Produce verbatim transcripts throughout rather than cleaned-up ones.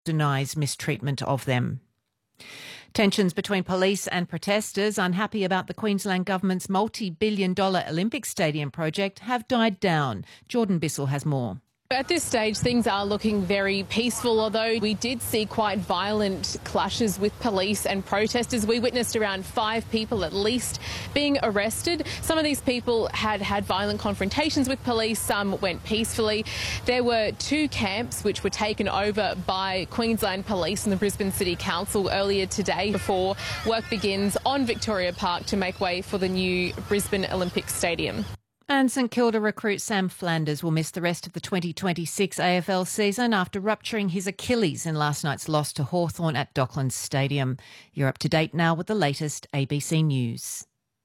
denies mistreatment of them. Tensions between police and protesters unhappy about the Queensland Government's multi-billion dollar Olympic Stadium project have died down. Jordan Bissell has more. At this stage, things are looking very peaceful, although we did see quite violent clashes with police and protesters. We witnessed around five people at least being arrested. Some of these people had had violent confrontations with police, some went peacefully. There were two camps which were taken over by Queensland Police and the Brisbane City Council earlier today before work begins on Victoria Park to make way for the new Brisbane Olympic Stadium. And St Kilda recruit Sam Flanders will miss the rest of the twenty twenty-six A F L season after rupturing his Achilles in last night's loss to Hawthorn at Docklands Stadium. You're up to date now with the latest A B C News.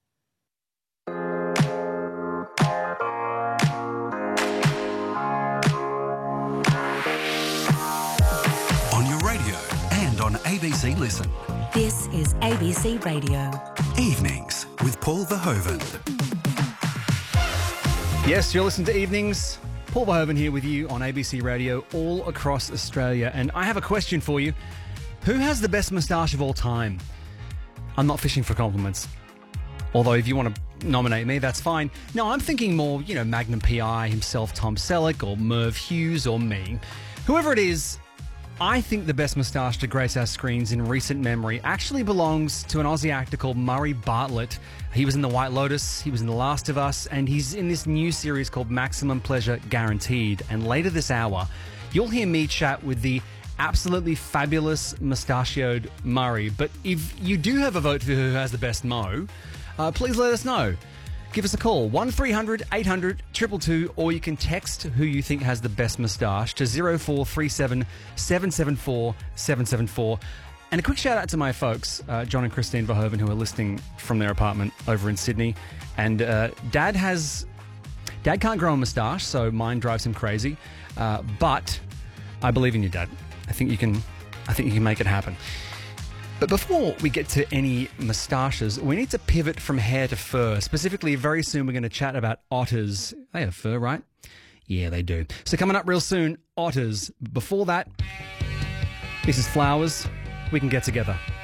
On your radio and on A B C Listen. This is A B C Radio. Evenings with Paul Verhoeven. Yes, you're listening to Evenings. Paul Verhoeven here with you on A B C Radio all across Australia. And I have a question for you. Who has the best moustache of all time? I'm not fishing for compliments. Although if you want to nominate me, that's fine. No, I'm thinking more, you know, Magnum P I himself, Tom Selleck, or Merv Hughes, or me. Whoever it is, I think the best moustache to grace our screens in recent memory actually belongs to an Aussie actor called Murray Bartlett. He was in The White Lotus, he was in The Last of Us, and he's in this new series called Maximum Pleasure Guaranteed. And later this hour, you'll hear me chat with the absolutely fabulous mustachioed Murray. But if you do have a vote for who has the best mo, uh, please let us know. Give us a call, one three hundred eight hundred two two two, or you can text who you think has the best moustache to zero four three seven seven seven four seven seven four. And a quick shout out to my folks, uh, John and Christine Verhoeven, who are listening from their apartment over in Sydney. And uh, Dad has... Dad can't grow a moustache, so mine drives him crazy. Uh, but I believe in you, Dad. I think you can. I think you can make it happen. But before we get to any moustaches, we need to pivot from hair to fur. Specifically, very soon we're going to chat about otters. They have fur, right? Yeah, they do. So coming up real soon, otters. Before that, this is Flowers. We Can Get Together.